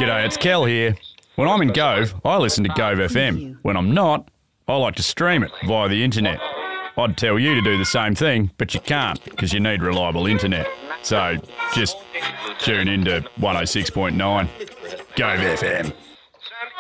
G'day, it's Kel here. When I'm in Gove, I listen to Gove FM. When I'm not, I like to stream it via the internet. I'd tell you to do the same thing, but you can't because you need reliable internet. So just tune into 106.9 Gove FM.